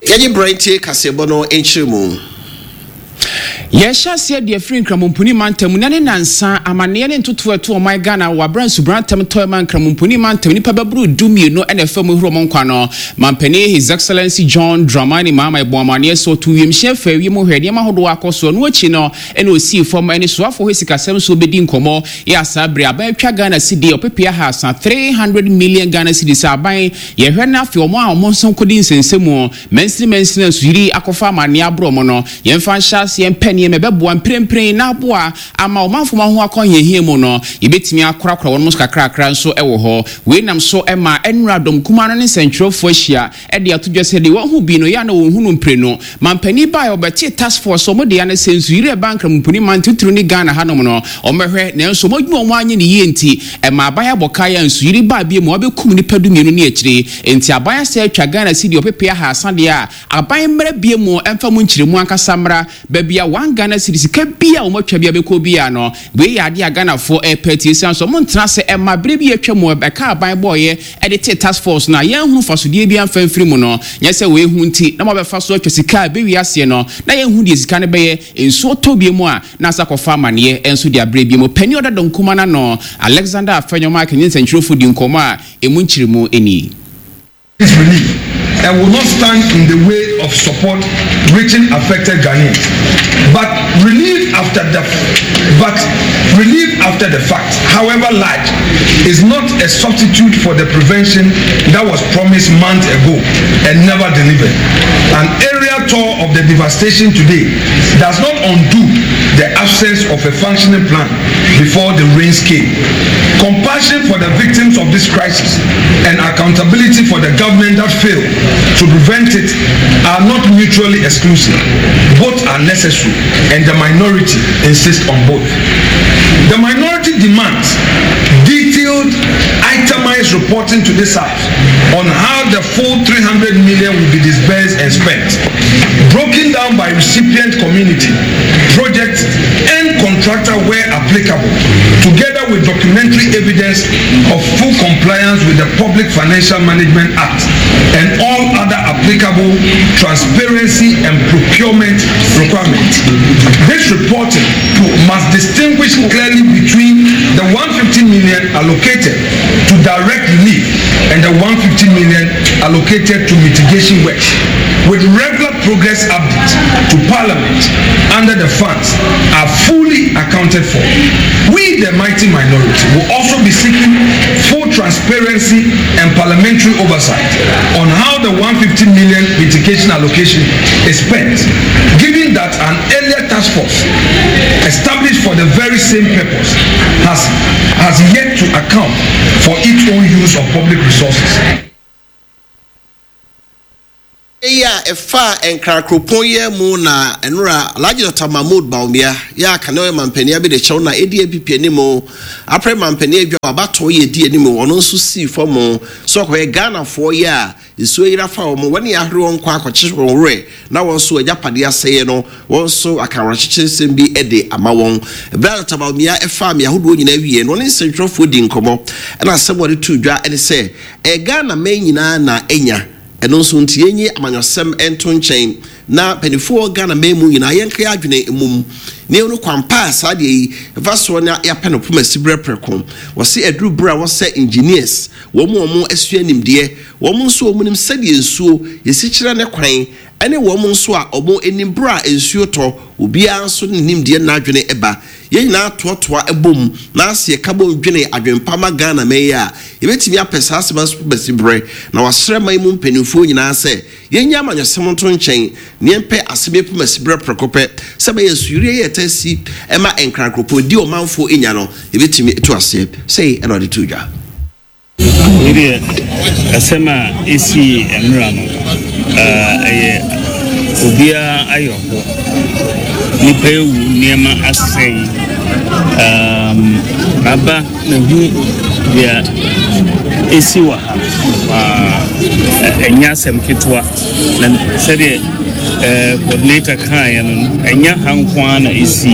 Yanyi Brighty Casebono Enchimu. Yesha said the free Kramumpuni Mantam, Nani Nansa, Amanian to 2 my Ghana, Wabran Subrantam Toyman Kramumpuni Mantam, Pababru, Dumi, no NFL Roman Quano, Mampene, His Excellency John Dramani, Mama Bomania, so to him, Chef, Yamo Hediama Hoduako, so no chino, and we see from any swap for his Casem so bedin como, Yasabria, by Ghana City, or Pepia has 300 million Ghana cities are buying, Yehana, Fioma, Monson Codins and Semo, Mensi, Siri, Akofa, Mania Bromono, Yenfan Shas, Yen Penny. Mebebo amprempren na boa ama omanfoma ho akonye hiemu no yebetimi akrakra won muska krakra nso ewo ho we nam so ema enradom kuma no ne sentrofo ahia e de atodwese de won hu bi no ya na won hunu mpre no mampani ba obeti task force omo de ya na sensuire bankra mpuni mantuturu ni Ghana hanom no omehwe na nso modwuma omo anye ne yie nti ema abaya bokaya nsuire ba bie mo obekum ni padumienu ne akire enti abaya se atwa Ghana city opepia ha asade a abaya mra bie mo emfa mu nkiremu ankasamra ba bia Ghana cities kabia omotwa bia beko bia no we yade Ghana for airport so montena se ema brebi atwa mo be ka ban boye edit task force na yan hu fasodie bia mfamfiri mu no nya se we hu nti na mo be fa so atwa sika be wi ase no na yan hu die sika ne be ye enso tobie mu a na sa kofa amane enso dia brebi mu pani oda donkuma na no Alexander Afenyoma Kenyan Central Food Nkoma emu nkirimu eni and will not stand in the way of support reaching affected Ghanaians. But relief after the fact, however large, is not a substitute for the prevention that was promised months ago and never delivered. An aerial tour of the devastation today does not undo the absence of a functioning plan before the rains came. Compassion for the victims of this crisis and accountability for the government that failed to prevent it are not mutually exclusive. Both are necessary, and the minority insists on both. The minority demands detailed, itemized reporting to this House on how the full 300 million will be disbursed and spent, broken down by recipient community, project and contractor where applicable, together with documentary evidence of full compliance with the Public Financial Management Act and all other applicable transparency and procurement requirements. This reporting must distinguish clearly between the 150 million allocated to direct relief and the 150 million allocated to mitigation works, with regular progress updates to Parliament under the funds are fully accounted for. We, the mighty minority, will also be seeking full transparency and parliamentary oversight on how the 150 million mitigation allocation is spent, given that an earlier task force established for the very same purpose has yet to account for its own use of public resources. Yeah, a far and Crackropoya Mona and Ra, larger Tamamud Baumia, Ya Canoe Mampenia be the Chona, ADP anymore. Après Mampenia, about 2 years, dear anymore, on also see for more. So where Ghana 4 years is so Rafa, when you are wrong, quack or chish or ray. Now also a Japadia say no, also a carachis and be Eddie Amawon. Brother Tamamia, a farm, who do in every year, and one in Central Food in Como, and I somebody to draw and say, a Ghana main na Enya. And also ntienye amanyosem enton chain na penifo Ghana memu nyina yenka adwene emum ne onu kwampa asade yi vaso na ya penopoma sibre prekom wose edru bra wose engineers wo mu asua nimde wo mu nso omunim sade ensuo yesikira ne kwan ene wo mu nso a omo enimbra ensuo to obi anso nimde na adwene eba yena totoa ebom na ase kabo dwene adwenpama Ghana meya yebetimi apesa asebas besibre na wasre mai mu mpenifo nyina se yenya amanyosem nton chen ne empe asebe poma sibre prekope sebe yesure yetasi ema enkrakropo di omanfo enya no yebetimi etu ase sei eno de tuja ire asema esi emrano obia ayo nipa ewu niema asɛn aba na hu dia esi wa enya asɛm ketewa na sɛde coordinator kan ya no enya hankwa na esi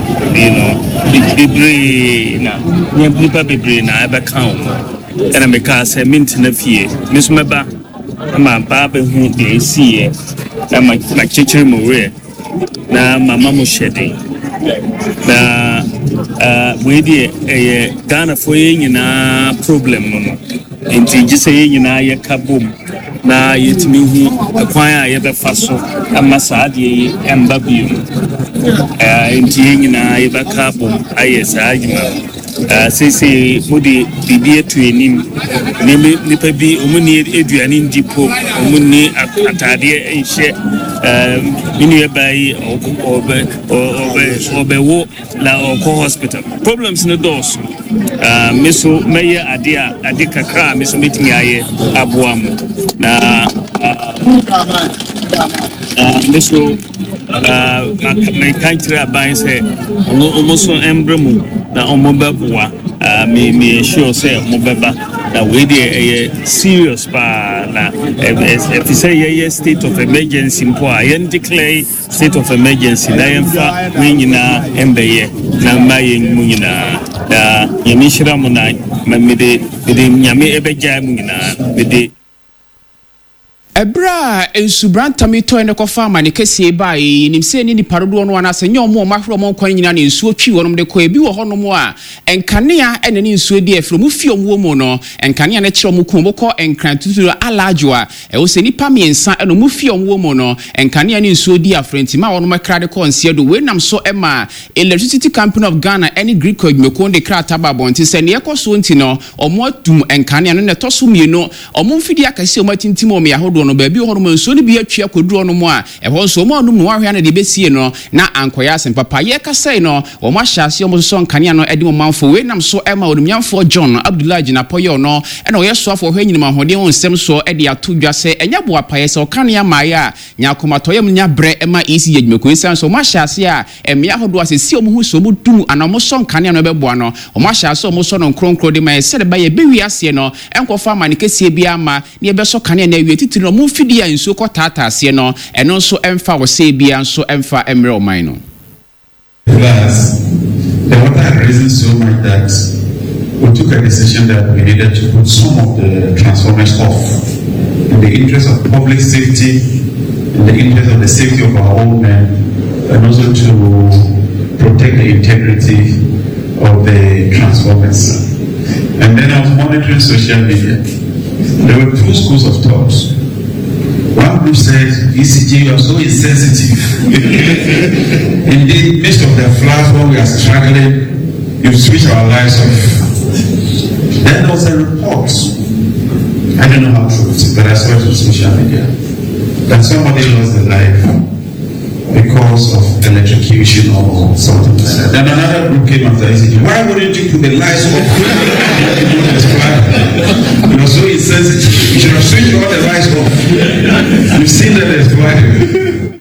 bebre na nipa bebre na aba kan ɛna meka sɛ minti na fie mesomeba ama ba be hu de esi na chichiri mo we na mama mo shede na we die Ghana for nyina problem no enti gise nyina ye kabom na yetimi hu akwan a ye befa so ama saade yi emba biom enti nyina ye bakabom aye saadima sisi mudi bibi etu enim nipa bi omuni eduane ndipo omuni atade enhye mini ebai obewo la oko hospital problems no dos meso meye ade kakra meso metimi aye aboam na meso my country abai say omoso embremu na omobabwa me sure say omobaba na we dey serious pa na if you say yeah state of emergency mpo a declare state of emergency na yemfa we nyina embeye na maye nyina da yemishira mo na mede nyame ebeja mu nyina mede Ebra ensubrantami to ene kofa amane kese ba nimse ni niparodo no anase nye omo mahro mo kwan nyina ne nsuo twi wonom de ko ebi wo honom a enkanea ene ne nsuo di efro mu fie omwo mu no enkanea ne kire omo ko bokọ enkran tuturu alajo a wo se nipa miensa eno mu fie omwo mu no enkanea ne nsuo di afrenti ma wonom krade ko nse do we nam so ema Electricity Company of Ghana any Greek odmeko de krata ba bonti se ne ekoso nti no omo atum enkanea no ne toso mieno omo mfidi akase omo atintim omo yahodo no baabi hono nso ne bi atwa koduro no mo a ehon so mo anum no wahwe na de besie no na ankoya asem papa ye kasai no wo ma hyase omo so nkania no edi mo manfo we nam so ema odumyamfo John Abdullah Jinapoyo no ena wo yeso afo hwe nyinima hoden won nsem so edi atodwa se enya bo apaye se okania maaya nya komatoyem nya bre ema isi yedmeko nsan so ma hyase a emia hodo asesi omo hu so mo dum anamo so nkania no beboa no wo ma hyase omo so no nkronkro de ma se de ba ye bewi ase no enkofa amane kesie bia ma ne be so kania na ewie titiri no fidi ya nsuo ko tata ase no eno nso emfa wo se bia nso emfa emre oman no. Plus, the water risen so much that we took a decision that we needed to put some of the transformers off in the interest of public safety, in the interest of the safety of our own men, and also to protect the integrity of the transformers. And then I was monitoring social media. There were two schools of thought. One group said, ECG, you are so insensitive. In the midst of the floods, when we are struggling, you switch our lives off. Then there was a report. I don't know how true it is, but I saw it on social media. That somebody lost their life because of electrocution or something like that. Then another group came after ECG. Why wouldn't you put the lights off? You are so insensitive. You should have switched all the lights off. You've seen that as well.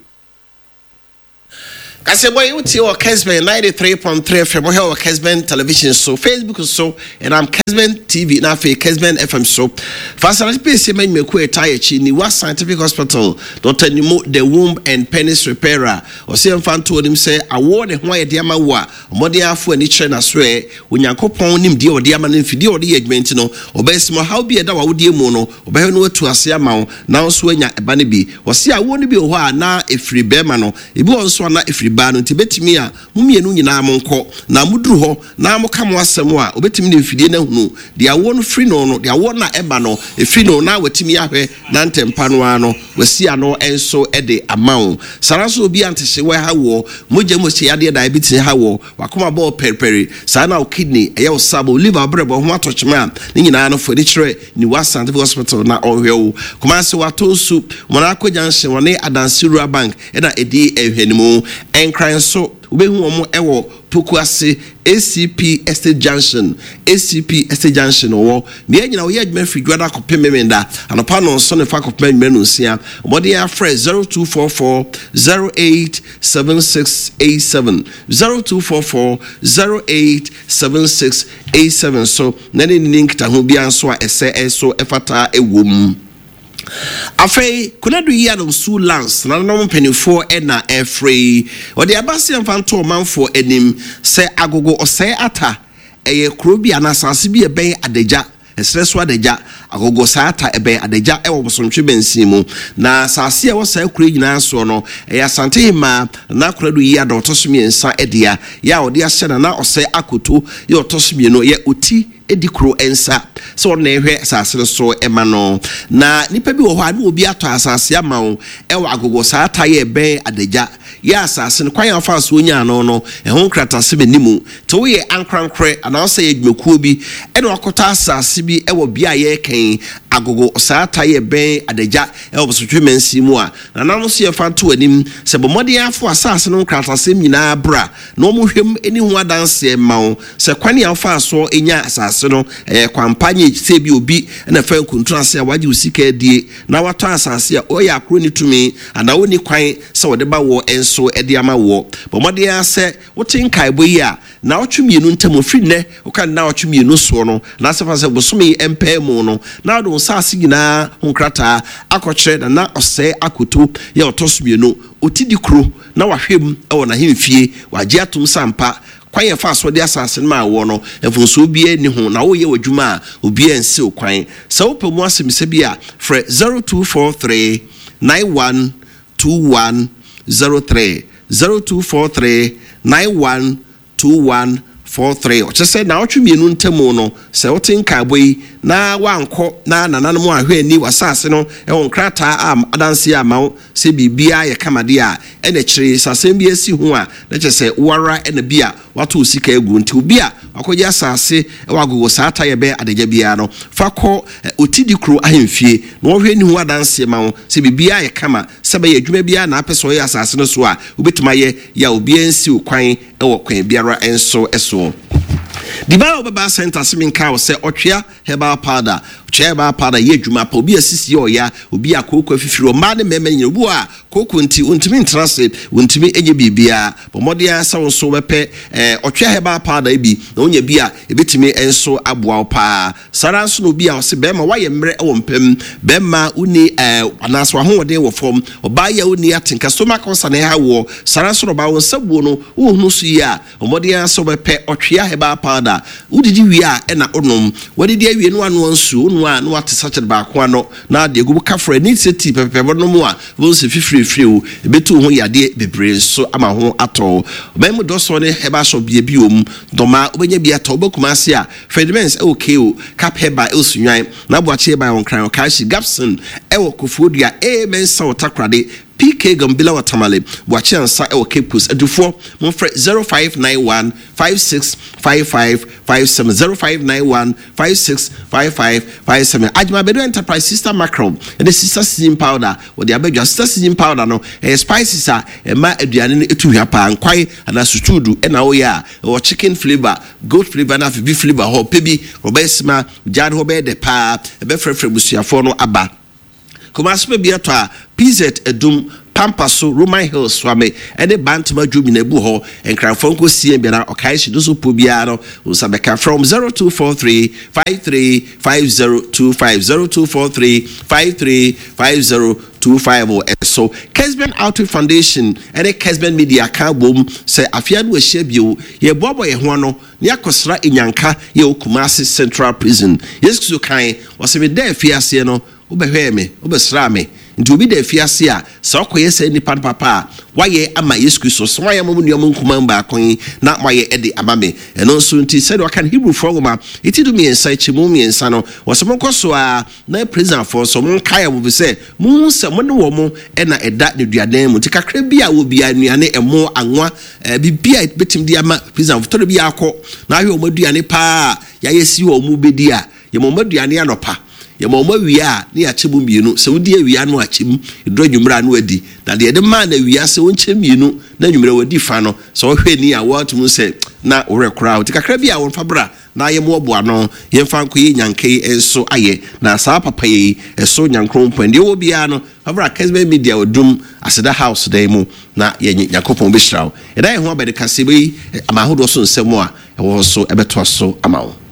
Kaseboy uti o Kesben 93.3 FM o Kesben television so Facebook so and I'm Kesben TV na fe Kesben FM so facility place me meku etayechi ni wa scientific hospital Dr. Nimo the womb and penis repairer o se mfa to nim say award e ho ye de ama wo a omode afo ani kire na so e onyankopon nim de ode ama nfidi ode ye adwenti no obesimo how be da wa wode mu no obehe no atu ase ama wo na so anya eba ne bi o se awo ne bi ho a na efiri bema no ebi won so na efiri ba no tibetimi a mumienu nyina monko na muduru ho na mokamo asem a obetimi ne mfidie na hunu de awo no free no no de awo na eba no efiri no na watimi ahwe na ntempa no ano wasi ano enso ede amawo saraso obi antehye we hawo moje moche yade diabetes hawo wakoma bo perperi sana o kidney eye o sabo liver brebo ho atochema ni nyina no fodi kire ni Wasant hospital na ohwewo kuma se watonsu mona akogyanhye woni Adansirua bank na edi ehwenimu enkran so ubehu omo ewo Pokuase ACP Estate Junction owo me nyina wo ye adwuma free gwada kopememenda anopa no so ne fa kopememenu nsia obode ya fresh 0244 087687 0244 087687 so nani link ta ho bia nso a ese so efata ewom afei kunadu yi adom su lance na no mpenifo na free odi abasi amfanto manfo enim se agogo osai ata eye kuro bi anasase bi ben adeja esreso adeja agogo saata ebe adagya ewo bosomtwe bensin mu na asase a wosa akure nyina so no Asante ma na akorado yi adotoso miensa edia ya odi ahye na ose akoto ye otoso mieno ye oti edikro ensa so na ehwe asase so ema no na nipa bi wo ho ade obi ato asase ama wo ewo agogo saata ye ben adagya ya asase no kwan afa so nya no ehon kratase benimu to wo ye ankrankre ana ose ye dwekuo bi ene wakota asase bi ewo bia ye kan agogo saata ye ben adagya ewo bosotwe mansi mu a na nanu so ye fa to anim se bomode afo asase no kratase nyina bra na omo hwem eni ho adanse mawo se kwan afa so enya asase no kwampanye se bi obi na fa kuntrase a waje usika die na wato asase a oya akro ni tumi ana woni kwan se wode ba wo enso ede ama wo bomode ase wotin kaibo yi a na otwemienu ntam ofri ne wokan na otwemienu so no na sefa se bosomi empemu no na do asase gina honkrata akokire na ose akoto ye otosomienu otidi kro na wahwem e wona hemfie waje atom sampa kwan ye fa so de asase ma wo no efunso obi ani ho na wo ye wadwuma obi ense okwan sa wo pemu asemse bia fre 0243 912103 0243 912143 oche se na otwemienu ntemu no se wotin kaboi na wanko na nananum ahwe ni wasase no ehon krata adanse amawo se bibia ye kamade a ene kire sasem bi esi ho a na chese wara ene bia wato usika egu nti obi a akoje asase wagogo saata ye be adagya bia no fako otidi kro ahemfie na ohwe ni ho adanse amawo se bibia ye kama se be adwuma bia na apeso ye asase no so a obetuma ye ya obi ensi okwan ewo kwan biara enso eso The Bible Center Simin Cow say Ochia Heba Pada, Cheba Pada Yejuma, Pobia Sisi Oya, Ubia Coco Fifro, Madame Memua, Cokunti, Untimin Transit, Untimi Bia, Pomodia Sao So Wepe, Ochia Heba Pada Ebi, Nonya Bia, Ebitimi Enso Abua Pa, Saranso Bia, Sibema, why Emre Ompem, Bema Uni, Anaswa Home Day form, Obaya Uni Atinka, Stomakos and Eha War, Saranso Bawa Sabuno, Unusia, Omodia So Wepe, Ochia Heba Pada. Udidi we are ena onom wadi dia we no anu so no a no what such back one na de go ka for need city pepe no mo a wo se fifiri o ebetu ho yade bebre so ama ho ato mem do so ne heba so bia bi om doma obenya bia to bokuma se a Fredmans okay o cap heba elsunwan na boache ba on kran ka shi Gapson ewo Kofodia amen sa otakrade PK Gambila Watamale, watching and sa or Capus at 0591 565557 0591 565557. Ajma Bedo Enterprise Sister Macron and the sister season powder or the Abeja sister season powder no spices are a ma edian to yapa and quite and as to do and oya or chicken flavor, goat flavor, and beef flavor, or baby, Robesma, Jan Hobe de Pa, a befer Busia Fono Abba. Komaspe biatwa PZ Edum Pampaso Roman Hills Swame and the Bantama Jumine Buho and Crafonco CMBA Okaishi Dusu Pubiano Usabeka from 0243 535025 0243 535025 so Kesben Outreach Foundation and a Kesben Media Kabum say Afiad we shebu ye bobo ye huano nia kosra inyanka ye Kumasi Central Prison yes so kai was me there fiase no ubehwe me ubesra me nti obi da fiase a sa okoye sa nipa papa waye ama Yesu Kristo so waye mamu nyomo nkuman ba kon na waye ede amame eno so nti said wakan Hebrew forma itidu mi ensa chimu mi ensa no wasemo koso a na president for so mon kaya wo be say mu se mo ne wo mo e na eda ne duadan mu tikakra bia wo bia nuane emo anwa bibia betim dia ma president for to bia akọ na hwe o maduane pa ya yesi wo mu bedi a ye mo maduane anopa ya mama wia ni achemu mienu se wodi awia no achemu edro nwumra no adi na de ma na wia se wonche mienu na nwumra wadi fa no so hwe ni a watum se na ore kra kakra bia won fabra na ye mo bo ano ye fa nko ye nyanke enso aye na sa papa ye eso nyankron pande wo bia no fabra Kesben Media odum aseda house dey mu na ye nyakopon be hirawo e dai ho abede kasebe amahodo so nsemo a e wo so ebeto so amawo